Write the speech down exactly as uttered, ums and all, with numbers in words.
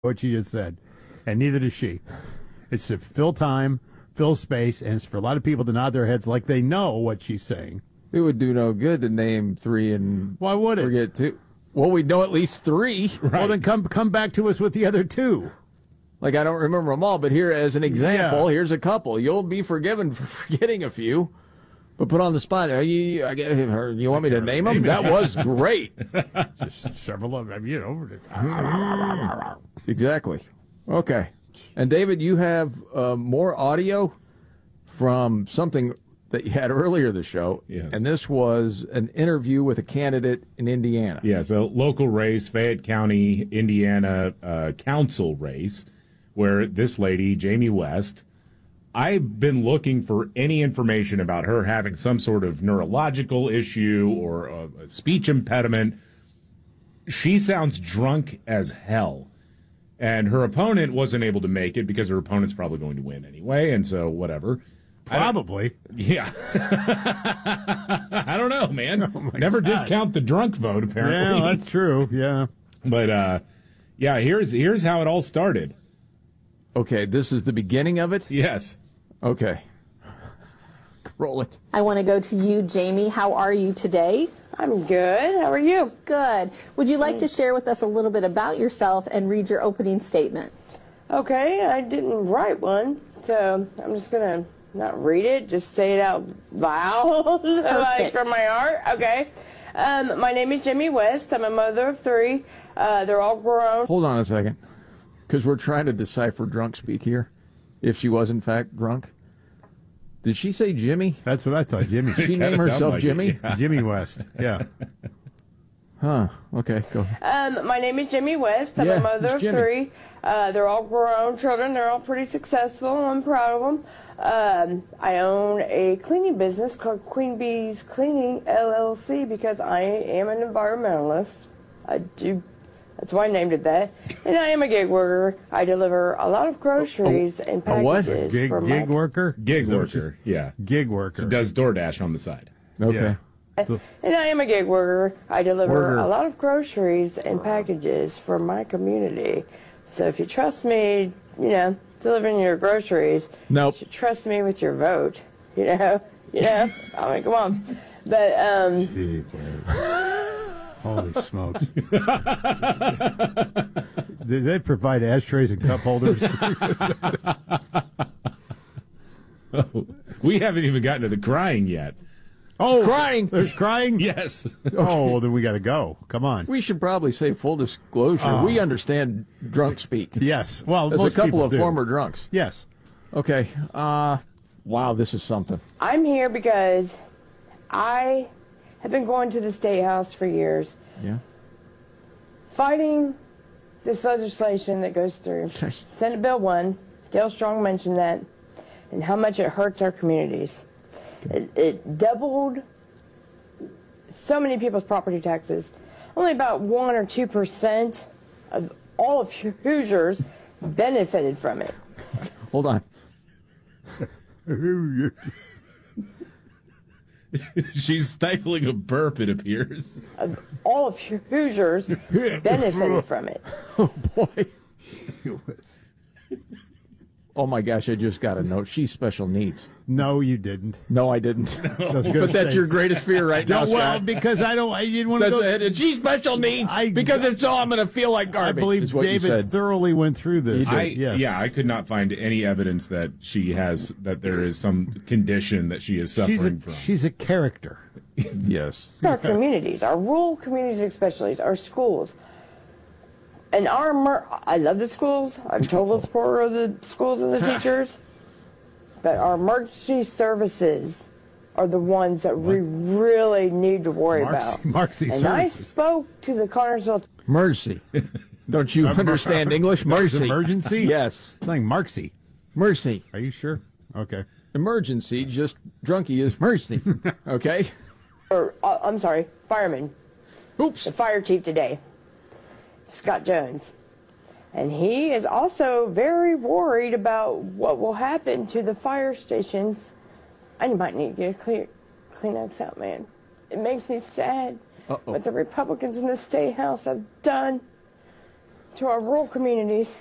what you just said, and neither does she. It's to fill time, fill space, and it's for a lot of people to nod their heads like they know what she's saying. It would do no good to name three and Why would it? forget two. Well, we know at least three. Right. Well, then come come back to us with the other two. Like, I don't remember them all, but here, as an example, Yeah. here's a couple. You'll be forgiven for forgetting a few, but put on the spot. Are you, I get, you want me to name them? That was great. Just several of them, you know. Exactly. Okay. And, David, you have uh, more audio from something that you had earlier this show. Yes. And this was an interview with a candidate in Indiana. Yeah, so local race, Fayette County, Indiana uh, council race, where this lady, Jamie West, I've been looking for any information about her having some sort of neurological issue or a, a speech impediment. She sounds drunk as hell. And her opponent wasn't able to make it because her opponent's probably going to win anyway, and so whatever. Probably. Yeah. I don't know, man. Oh Never God. discount the drunk vote, apparently. Yeah, that's true. Yeah. But, uh, yeah, here's here's how it all started. Okay, this is the beginning of it? Yes. Okay. Roll it. I want to go to you, Jamie. How are you today? I'm good. How are you? Good. Would you like to share with us a little bit about yourself and read your opening statement? Okay, I didn't write one, so I'm just going to not read it, just say it out loud, like from my heart. Okay. Um, my name is Jamie West. I'm a mother of three. Uh, they're all grown. Hold on a second, because we're trying to decipher drunk speak here, if she was in fact drunk. Did she say Jimmy? That's what I thought, Jimmy. She Kinda named sound herself like Jimmy? it, yeah. Jimmy West. Yeah. Huh. Okay, go ahead. Um, my name is Jamie West. I'm Yeah, a mother it's of Jimmy. three. Uh, they're all grown children. They're all pretty successful. I'm proud of them. Um, I own a cleaning business called Queen Bee's Cleaning L L C because I am an environmentalist. I do. That's why I named it that. And I am a gig worker. I deliver a lot of groceries and a what? packages Gig, for gig my worker? Gig Is that what worker, yeah. you- Gig worker. Does DoorDash on the side. Okay. Yeah. And I am a gig worker. I deliver Worker. a lot of groceries and packages for my community. So if you trust me, you know, delivering your groceries, Nope. you should trust me with your vote. You know, you know. I mean, come on. But um, Gee whiz. Holy smokes. Did they provide ashtrays and cup holders? We haven't even gotten to the crying yet. Oh, Crying. There's crying? Yes. Oh, well, then we got to go. Come on. We should probably say full disclosure. We understand drunk speak. Yes. Well, As a most couple people of do. former drunks. Yes. Okay. Uh, wow, this is something. I'm here because I have been going to the State House for years, Yeah. fighting this legislation that goes through. Senate Bill one, Dale Strong mentioned that, and how much it hurts our communities. It, it doubled so many people's property taxes. Only about one or two percent of all of Hoosiers benefited from it. Hold on. She's stifling a burp, it appears. Of all of Hoosiers benefited from it. Oh, boy. Oh, my gosh, I just got a note. She's special needs. No, you didn't. No, I didn't. I was gonna But that's say- your greatest fear right now, No, well, Scott. because I don't. I didn't want to That's go. it. And she's special needs. I- because if so, I'm going to feel like I garbage. believe is what you David said. thoroughly went through this. I, yes. Yeah, I could not find any evidence that she has, that there is some condition that she is suffering she's a from. she's a character. Yes. Our communities, our rural communities especially, our schools. And our, emer- I love the schools. I'm total supporter of the schools and the teachers. But our emergency services are the ones that we really need to worry Marcy- about. Marcy and I services. spoke to the Connersville. Mercy. Don't you understand English? Mercy. Emergency? Yes. It's like Marcy. Mercy. Are you sure? Okay. Emergency, just drunky is mercy. Okay? Or, uh, I'm sorry, fireman. Oops. The fire chief today, Scott Jones. And he is also very worried about what will happen to the fire stations. I might need to get a clear, Kleenex out, man. It makes me sad Uh-oh. what the Republicans in the State House have done. to our rural communities